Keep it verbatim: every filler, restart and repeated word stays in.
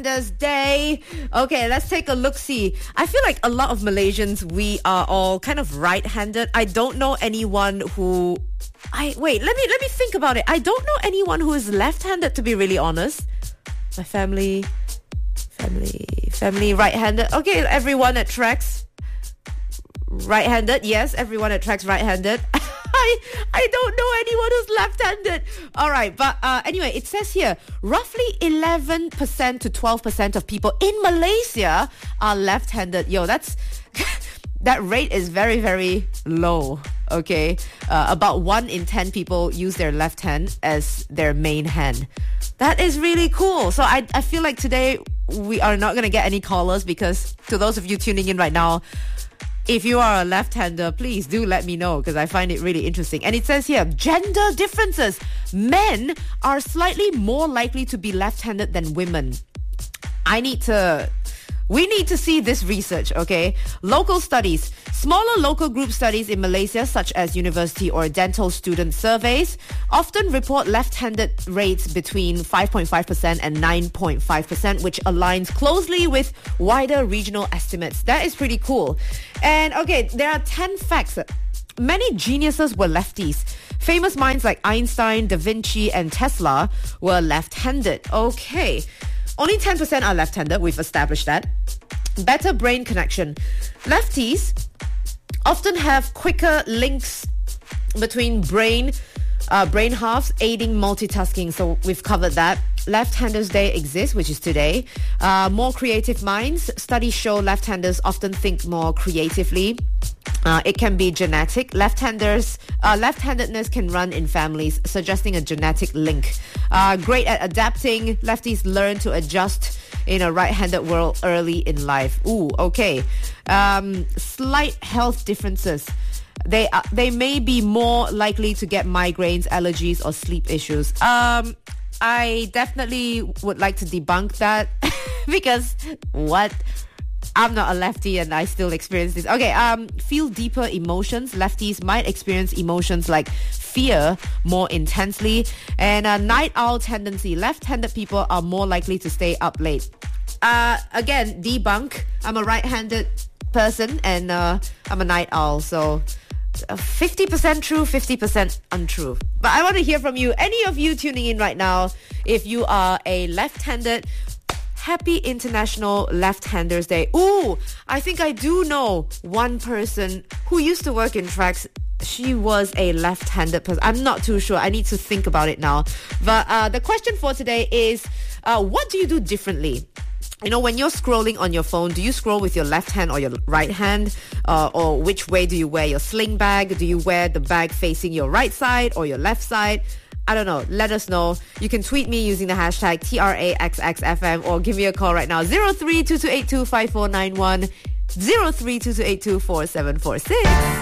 Handers Day. Okay, let's take a look-see. I feel like a lot of Malaysians, we are all kind of right-handed. I don't know anyone who... I Wait, let me let me think about it. I don't know anyone who is left-handed, to be really honest. My family... Family... Family right-handed. Okay, everyone at Trax. Right-handed, yes. Everyone at Trax right-handed. I, I don't know anyone who's left-handed. All right, but uh, anyway, it says here, roughly eleven percent to twelve percent of people in Malaysia are left-handed. Yo, that's... that rate is very, very low, okay? Uh, about one in ten people use their left hand as their main hand. That is really cool. So I, I feel like today we are not going to get any callers because to those of you tuning in right now, if you are a left-hander, please do let me know because I find it really interesting. And it says here, gender differences. Men are slightly more likely to be left-handed than women. I need to... We need to see this research, okay? Local studies. Smaller local group studies in Malaysia, such as university or dental student surveys, often report left-handed rates between five point five percent and nine point five percent, which aligns closely with wider regional estimates. That is pretty cool. And, okay, there are ten facts. Many geniuses were lefties. Famous minds like Einstein, Da Vinci, and Tesla were left-handed. Okay. Only ten percent are left-handed. We've established that. Better brain connection. Lefties often have quicker links between brain uh, brain halves, aiding multitasking. So we've covered that. Left-Handers Day exists, which is today. Uh, more creative minds. Studies show left-handers often think more creatively. Uh, it can be genetic. Left-handers, uh, left-handedness can run in families, suggesting a genetic link. Uh, great at adapting. Lefties learn to adjust in a right-handed world early in life. Ooh, okay. Um, slight health differences. They uh, they may be more likely to get migraines, allergies, or sleep issues. Um, I definitely would like to debunk that because what? I'm not a lefty and I still experience this. Okay, um, feel deeper emotions. Lefties might experience emotions like fear more intensely. And a night owl tendency. Left-handed people are more likely to stay up late. Uh, again, debunk. I'm a right-handed person and uh, I'm a night owl. So uh, fifty percent true, fifty percent untrue. But I want to hear from you. Any of you tuning in right now, if you are a left-handed, Happy International Left-Handers Day. Ooh, I think I do know one person who used to work in Trax. She was a left-handed person. I'm not too sure. I need to think about it now. But uh, the question for today is, uh, what do you do differently? You know, when you're scrolling on your phone, do you scroll with your left hand or your right hand? Uh, or which way do you wear your sling bag? Do you wear the bag facing your right side or your left side? I don't know. Let us know. You can tweet me using the hashtag T R A X X F M or give me a call right now. zero three two two eight two five four nine one, zero three two two eight two four seven four six.